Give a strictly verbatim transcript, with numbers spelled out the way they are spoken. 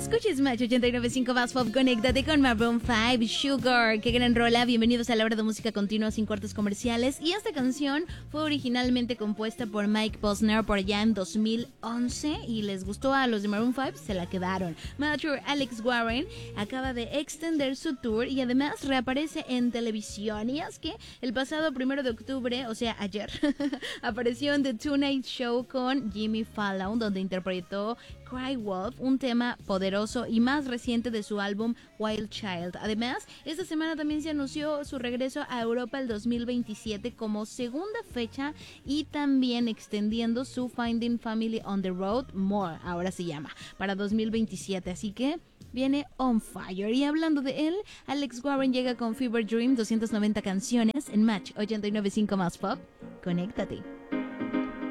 Escuches Match ochenta y nueve punto cinco más Pop, conéctate con Maroon cinco, Sugar. Qué gran rola, bienvenidos a la hora de música continua sin cortes comerciales. Y esta canción fue originalmente compuesta por Mike Posner por allá en dos mil once y les gustó a los de Maroon cinco, se la quedaron. Manager Alex Warren acaba de extender su tour y además reaparece en televisión. Y es que el pasado primero de octubre, o sea ayer, apareció en The Tonight Show con Jimmy Fallon, donde interpretó Cry Wolf, un tema poderoso y más reciente de su álbum Wild Child. Además, esta semana también se anunció su regreso a Europa el dos mil veintisiete como segunda fecha y también extendiendo su Finding Family on the Road More, ahora se llama, para dos mil veintisiete. Así que viene on fire. Y hablando de él, Alex Warren llega con Fever Dream, doscientas noventa canciones en Match ochenta y nueve punto cinco más Pop. Conéctate.